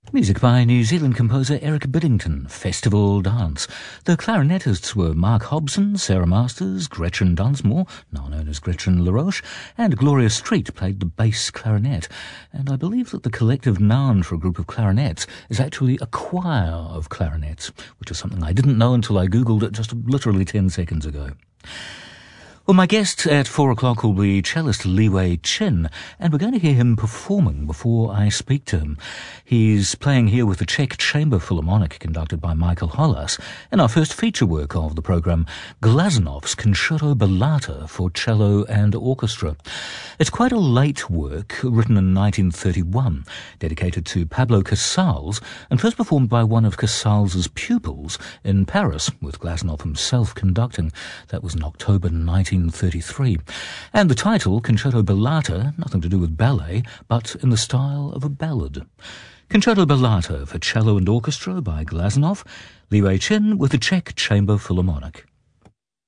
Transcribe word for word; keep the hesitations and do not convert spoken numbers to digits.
Music by New Zealand composer Eric Biddington, Festival Dance. The clarinetists were Mark Hobson, Sarah Masters, Gretchen Dunsmore, now known as Gretchen LaRoche, and Gloria Street played the bass clarinet. And I believe that the collective noun for a group of clarinets is actually a choir of clarinets, which is something I didn't know until I googled it just literally ten seconds ago. Well, my guest at four o'clock will be cellist Li Wei Chin, and we're going to hear him performing before I speak to him. He's playing here with the Czech Chamber Philharmonic, conducted by Michael Hollas, in our first feature work of the programme, Glazanov's Concerto Ballata for cello and orchestra. It's quite a late work, written in nineteen thirty-one, dedicated to Pablo Casals, and first performed by one of Casals's pupils in Paris, with Glazunov himself conducting. That was in October nineteen thirty-three. And the title, Concerto Ballata, nothing to do with ballet, but in the style of a ballad. Concerto Ballata for cello and orchestra by Glazunov, Li Wei Chin with the Czech Chamber Philharmonic.